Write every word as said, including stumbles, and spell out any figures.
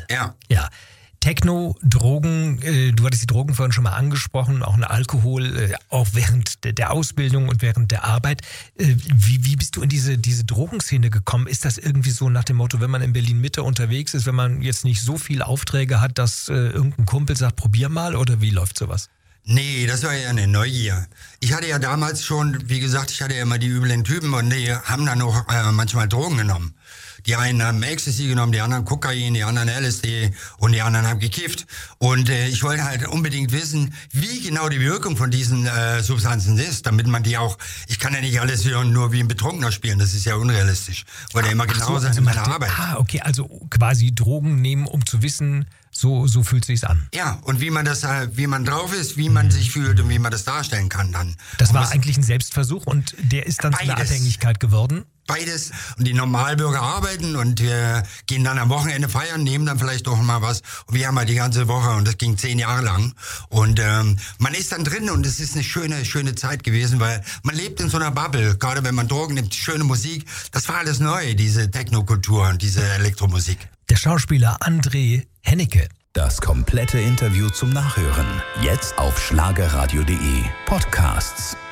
Ja. Ja. Techno, Drogen, äh, du hattest die Drogen vorhin schon mal angesprochen, auch ein Alkohol, äh, auch während de, der Ausbildung und während der Arbeit. Äh, wie, wie bist du in diese, diese Drogenszene gekommen? Ist das irgendwie so nach dem Motto, wenn man in Berlin-Mitte unterwegs ist, wenn man jetzt nicht so viele Aufträge hat, dass äh, irgendein Kumpel sagt, probier mal, oder wie läuft sowas? Nee, das war ja eine Neugier. Ich hatte ja damals schon, wie gesagt, ich hatte ja immer die üblen Typen und die haben dann auch äh, manchmal Drogen genommen. Die einen haben Ecstasy genommen, die anderen Kokain, die anderen L S D und die anderen haben gekifft. Und äh, ich wollte halt unbedingt wissen, wie genau die Wirkung von diesen äh, Substanzen ist, damit man die auch, ich kann ja nicht alles nur wie ein Betrunkener spielen, das ist ja unrealistisch. Ich wollte ja immer genau so, sein also in meiner die, Arbeit. Ah, okay, also quasi Drogen nehmen, um zu wissen, so, so fühlt sich's an. Ja, und wie man das, äh, wie man drauf ist, wie man mhm. sich fühlt und wie man das darstellen kann dann. Das und war was, eigentlich ein Selbstversuch und der ist dann zu einer beides. Abhängigkeit geworden? Beides. Und die Normalbürger arbeiten und wir gehen dann am Wochenende feiern, nehmen dann vielleicht doch mal was. Und wir haben halt die ganze Woche und das ging zehn Jahre lang. Und ähm, man ist dann drin und es ist eine schöne, schöne Zeit gewesen, weil man lebt in so einer Bubble. Gerade wenn man Drogen nimmt, schöne Musik. Das war alles neu, diese Technokultur und diese Elektromusik. Der Schauspieler André Hennecke. Das komplette Interview zum Nachhören. Jetzt auf schlagerradio punkt de Podcasts.